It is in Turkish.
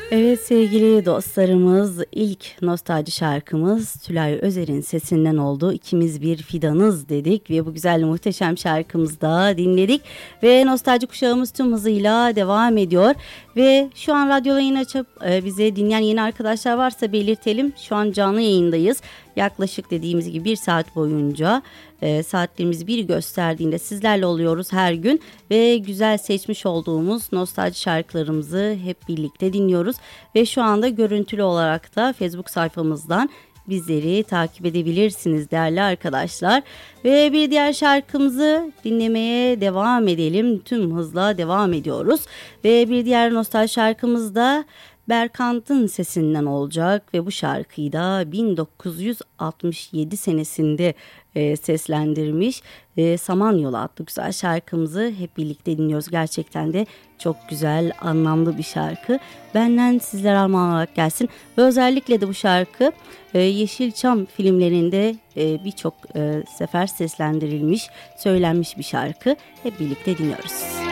Evet sevgili dostlarımız, ilk nostalji şarkımız Tülay Özer'in sesinden oldu. İkimiz bir fidanız dedik ve bu güzel muhteşem şarkımızı da dinledik. Ve nostalji kuşağımız tüm hızıyla devam ediyor. Ve şu an radyo yayını açıp bize dinleyen yeni arkadaşlar varsa belirtelim. Şu an canlı yayındayız. Yaklaşık dediğimiz gibi bir saat boyunca saatlerimiz bir gösterdiğinde sizlerle oluyoruz her gün. Ve güzel seçmiş olduğumuz nostalji şarkılarımızı hep birlikte dinliyoruz. Ve şu anda görüntülü olarak da Facebook sayfamızdan bizleri takip edebilirsiniz değerli arkadaşlar. Ve bir diğer şarkımızı dinlemeye devam edelim. Tüm hızla devam ediyoruz. Ve bir diğer nostalji şarkımız da Berkant'ın sesinden olacak ve bu şarkıyı da 1967 senesinde seslendirmiş. Samanyolu adlı güzel şarkımızı hep birlikte dinliyoruz. Gerçekten de çok güzel, anlamlı bir şarkı. Benden sizlere armağan olarak gelsin. Ve özellikle de bu şarkı Yeşilçam filmlerinde birçok sefer seslendirilmiş, söylenmiş bir şarkı. Hep birlikte dinliyoruz.